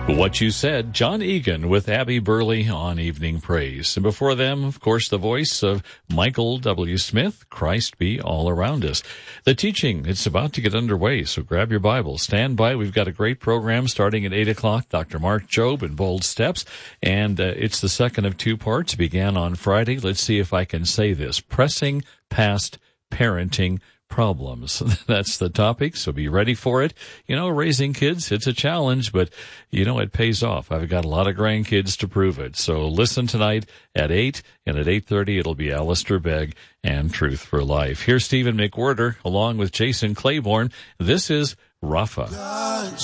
What You Said, John Egan with Abby Burley on Evening Praise. And before them, of course, the voice of Michael W. Smith, Christ Be All Around Us. The teaching, it's about to get underway, so grab your Bible. Stand by. We've got a great program starting at 8 o'clock. Dr. Mark Jobe in Bold Steps. And it's the second of two parts. Began on Friday. Let's see if I can say this. Pressing past parenting problems. That's the topic, so be ready for it. You know, raising kids, it's a challenge, but, you know, it pays off. I've got a lot of grandkids to prove it. So listen tonight at 8, and at 8:30 it'll be Alistair Begg and Truth for Life. Here's Stephen McWhirter along with Jason Claiborne. This is Rafa.